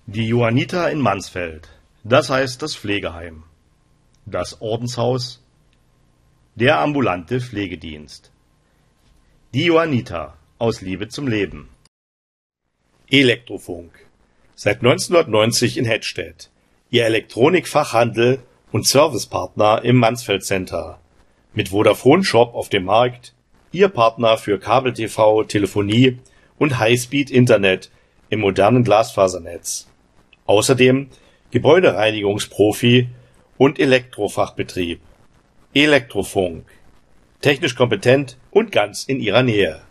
Die Johanniter in Mansfeld, das heißt das Pflegeheim, das Ordenshaus, der ambulante Pflegedienst. Die Johanniter aus Liebe zum Leben. Elektrofunk, seit 1990 in Hettstedt, Ihr Elektronikfachhandel und Servicepartner im Mansfeld Center, mit Vodafone Shop auf dem Markt, Ihr Partner für Kabel-TV, Telefonie und Highspeed-Internet im modernen Glasfasernetz. Außerdem Gebäudereinigungsprofi und Elektrofachbetrieb. Elektrofunk. Technisch kompetent und ganz in Ihrer Nähe.